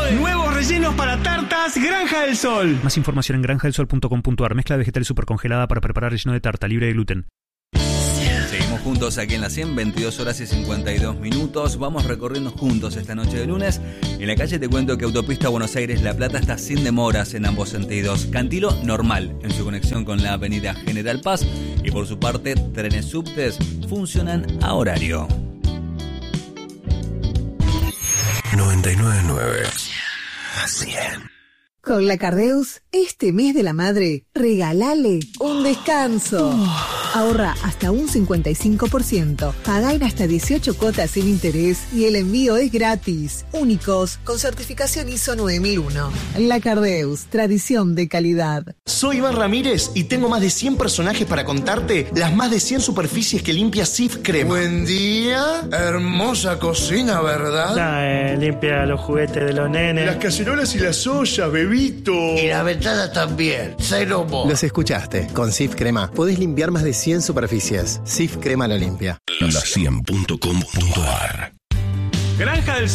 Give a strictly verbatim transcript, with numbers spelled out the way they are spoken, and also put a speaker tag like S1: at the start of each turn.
S1: Nuevos rellenos para tartas Granja del Sol.
S2: Más información en granja del sol punto com punto a r. Mezcla de vegetales supercongelada para preparar relleno de tarta libre de gluten.
S3: Seguimos juntos aquí en la cien, veintidós horas y cincuenta y dos minutos. Vamos recorriendo juntos esta noche de lunes. En la calle te cuento que Autopista Buenos Aires-La Plata está sin demoras en ambos sentidos. Cantilo normal en su conexión con la avenida General Paz. Y por su parte, trenes subtes funcionan a horario.
S4: noventa y nueve punto nueve cien.
S5: Con la Cardeus, este mes de la madre, regalale un descanso. Ahorra hasta un cincuenta y cinco por ciento. Pagá en hasta dieciocho cuotas sin interés y el envío es gratis. Únicos, con certificación I S O nueve mil uno. La Cardeus, tradición de calidad.
S6: Soy Iván Ramírez y tengo más de cien personajes para contarte las más de cien superficies que limpia Cif Crema.
S7: Buen día. Hermosa cocina, ¿verdad?
S8: Nah, eh, limpia los juguetes de los nenes.
S7: Las cacerolas y las ollas, bebito.
S9: Y la ventana también. Cero mo.
S10: Los escuchaste. Con Cif Crema podés limpiar más de cien superficies. Cif Crema la limpia.
S4: La cien punto com punto a r.
S1: Granja del Sol.